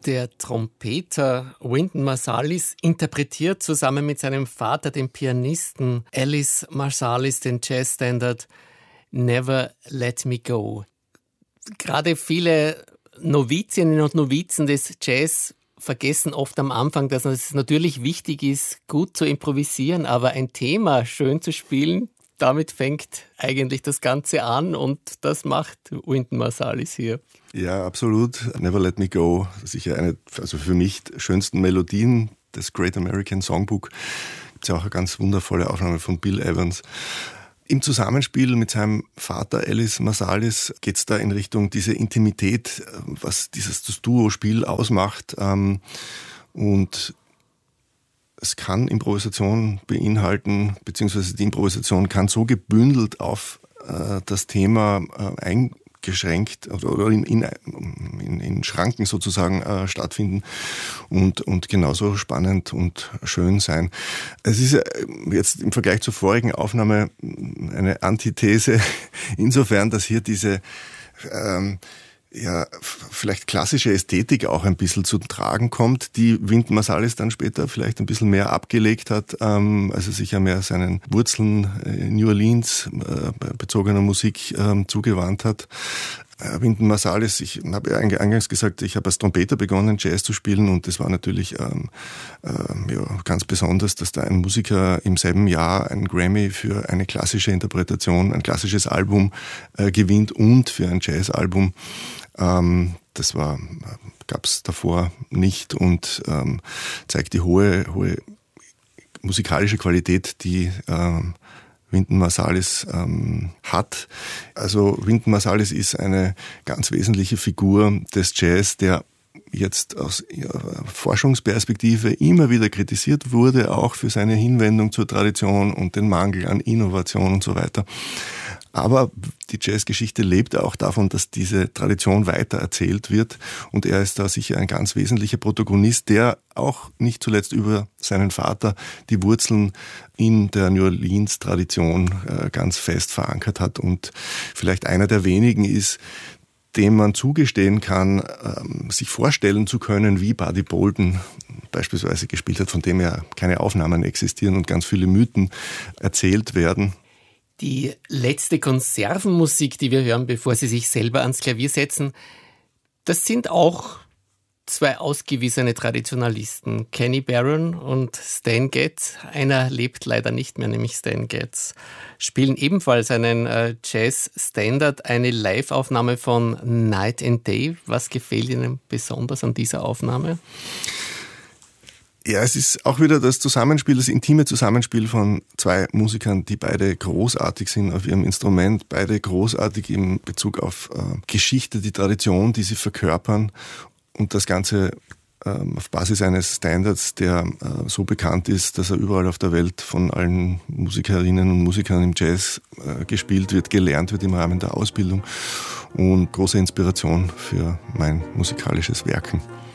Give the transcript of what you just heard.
Der Trompeter Wynton Marsalis interpretiert zusammen mit seinem Vater, dem Pianisten Alice Marsalis, den Jazzstandard Never Let Me Go. Gerade viele Novizinnen und Novizen des Jazz vergessen oft am Anfang, dass es natürlich wichtig ist, gut zu improvisieren, aber ein Thema schön zu spielen, damit fängt eigentlich das Ganze an und das macht Wynton Marsalis hier. Ja, absolut. Never Let Me Go, sicher eine, also für mich schönsten Melodien des Great American Songbook. Gibt es ja auch eine ganz wundervolle Aufnahme von Bill Evans. Im Zusammenspiel mit seinem Vater Alice Marsalis geht es da in Richtung diese Intimität, was das Duo-Spiel ausmacht. Und es kann Improvisation beinhalten, beziehungsweise die Improvisation kann so gebündelt auf das Thema eingeschränkt oder in Schranken sozusagen stattfinden und genauso spannend und schön sein. Es ist jetzt im Vergleich zur vorigen Aufnahme eine Antithese insofern, dass hier diese vielleicht klassische Ästhetik auch ein bisschen zu tragen kommt, die Wynton Marsalis dann später vielleicht ein bisschen mehr abgelegt hat, also sich ja mehr seinen Wurzeln New Orleans bezogener Musik zugewandt hat. Wynton Marsalis, ich habe ja eingangs gesagt, ich habe als Trompeter begonnen, Jazz zu spielen und das war natürlich ganz besonders, dass da ein Musiker im selben Jahr einen Grammy für eine klassische Interpretation, ein klassisches Album gewinnt und für ein Jazzalbum. Das gab es davor nicht und zeigt die hohe musikalische Qualität, die Wynton Marsalis hat. Also Wynton Marsalis ist eine ganz wesentliche Figur des Jazz, der jetzt aus Forschungsperspektive immer wieder kritisiert wurde, auch für seine Hinwendung zur Tradition und den Mangel an Innovation und so weiter. Aber die Jazzgeschichte lebt auch davon, dass diese Tradition weiter erzählt wird und er ist da sicher ein ganz wesentlicher Protagonist, der auch nicht zuletzt über seinen Vater die Wurzeln in der New Orleans-Tradition ganz fest verankert hat und vielleicht einer der wenigen ist, dem man zugestehen kann, sich vorstellen zu können, wie Buddy Bolden beispielsweise gespielt hat, von dem ja keine Aufnahmen existieren und ganz viele Mythen erzählt werden. Die letzte Konservenmusik, die wir hören, bevor Sie sich selber ans Klavier setzen, das sind auch zwei ausgewiesene Traditionalisten, Kenny Barron und Stan Getz. Einer lebt leider nicht mehr, nämlich Stan Getz. Spielen ebenfalls einen Jazz-Standard, eine Live-Aufnahme von Night and Day. Was gefällt Ihnen besonders an dieser Aufnahme? Ja, es ist auch wieder das Zusammenspiel, das intime Zusammenspiel von zwei Musikern, die beide großartig sind auf ihrem Instrument, beide großartig in Bezug auf Geschichte, die Tradition, die sie verkörpern und das Ganze auf Basis eines Standards, der so bekannt ist, dass er überall auf der Welt von allen Musikerinnen und Musikern im Jazz gespielt wird, gelernt wird im Rahmen der Ausbildung und große Inspiration für mein musikalisches Werken.